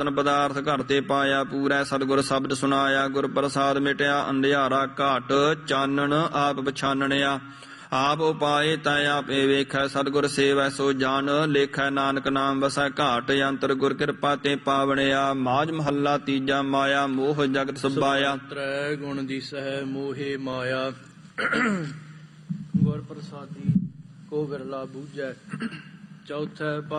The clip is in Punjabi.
ਪਦਾਰਥ ਘਰ ਤੇ ਪਾਇਆ, ਪੂਰੈ ਸਤਿਗੁਰ ਸ਼ਬਦ ਸੁਨਾਇਆ। ਗੁਰ ਪ੍ਰਸਾਦ ਮਿਟਿਆ ਅੰਧਿਆਰਾ, ਘਾਟ ਚਾਨਣ ਆਪ ਪਛਾਨਣਿਆ। ਆਪ ਉਪਾਏ ਤੈ ਆਪੇ ਵੇਖੈ, ਸਤਿਗੁਰ ਸੇਵੈ ਸੋ ਜਾਨ ਲੇਖੈ। ਨਾਨਕ ਨਾਮ ਵਸੈ ਘਾਟ ਅੰਤਰ, ਗੁਰ ਕਿਰਪਾ ਤੇ ਪਾਵਣਿਆ। ਮਾਝ ਮਹੱਲਾ ਤੀਜਾ। ਮਾਇਆ ਮੋਹ ਜਗਤ ਸਬਾਇਆ, ਤ੍ਰੈ ਗੁਣ ਦਿਸਹਿ ਮੋਹੇ ਮਾਇਆ। ਗੁਰ ਪ੍ਰਸਾਦੀ ਕੋ ਵਿਰਲਾ ਬੂਝੈ। ਚੌਥਾ